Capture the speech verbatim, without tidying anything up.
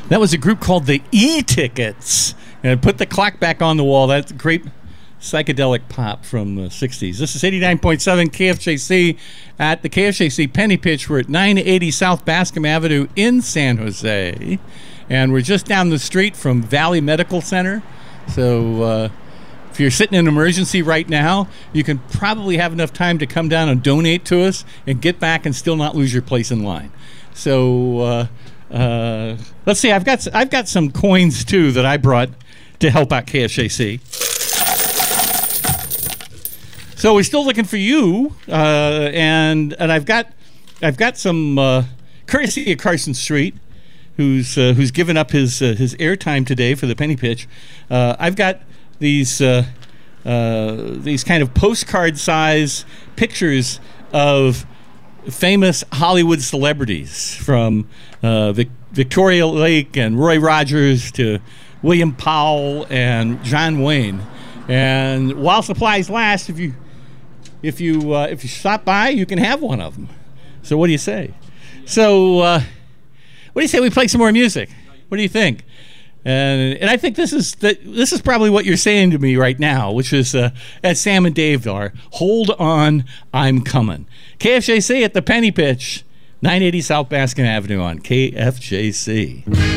That was a group called the E-Tickets. And put the clock back on the wall. That's great psychedelic pop from the sixties. This is eighty-nine point seven K F J C at the K F J C Penny Pitch. We're at nine eighty South Bascom Avenue in San Jose. And we're just down the street from Valley Medical Center. So uh, if you're sitting in an emergency right now, you can probably have enough time to come down and donate to us and get back and still not lose your place in line. So... Uh, Uh, let's see. I've got I've got some coins too that I brought to help out K F J C. So we're still looking for you, uh, and and I've got I've got some uh, courtesy of Carson Street, who's uh, who's given up his uh, his airtime today for the Penny Pitch. Uh, I've got these uh, uh, these kind of postcard size pictures of famous Hollywood celebrities, from uh, Vic- Victoria Lake and Roy Rogers to William Powell and John Wayne. And while supplies last, if you if you uh, if you stop by, you can have one of them. So what do you say? So uh, what do you say we play some more music? What do you think? And and I think this is the, this is probably what you're saying to me right now, which is, uh, as Sam and Dave are, hold on, I'm coming. K F J C at the Penny Pitch, nine eighty South Bascom Avenue on K F J C.